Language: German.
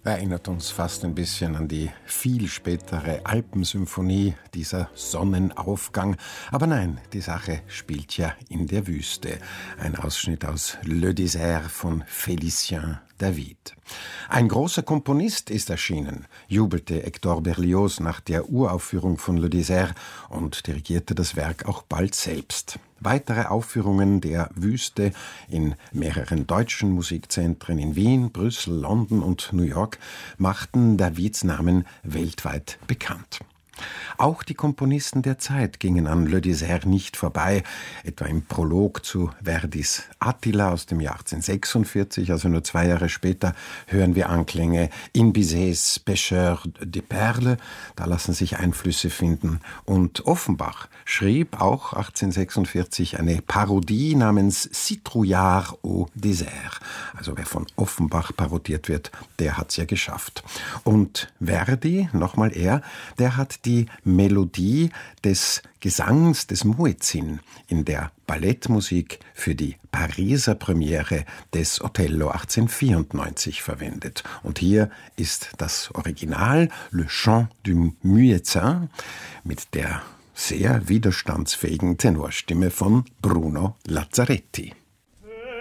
Erinnert uns fast ein bisschen an die viel spätere Alpensymphonie, dieser Sonnenaufgang. Aber nein, die Sache spielt ja in der Wüste. Ein Ausschnitt aus Le Désert von Félicien David. Ein großer Komponist ist erschienen, jubelte Hector Berlioz nach der Uraufführung von Le Désert und dirigierte das Werk auch bald selbst. Weitere Aufführungen der Wüste in mehreren deutschen Musikzentren in Wien, Brüssel, London und New York machten Davids Namen weltweit bekannt. Auch die Komponisten der Zeit gingen an Le Désert nicht vorbei, etwa im Prolog zu Verdis Attila aus dem Jahr 1846, also nur 2 Jahre später, hören wir Anklänge in Bizets Pêcheur de Perles, da lassen sich Einflüsse finden. Und Offenbach schrieb auch 1846 eine Parodie namens Citrouillard au Désert. Also wer von Offenbach parodiert wird, der hat's ja geschafft. Und Verdi, nochmal er, der hat die Melodie des Gesangs des Muezzin in der Ballettmusik für die Pariser Premiere des Othello 1894 verwendet. Und hier ist das Original, Le Chant du Muezzin, mit der sehr widerstandsfähigen Tenorstimme von Bruno Lazzaretti.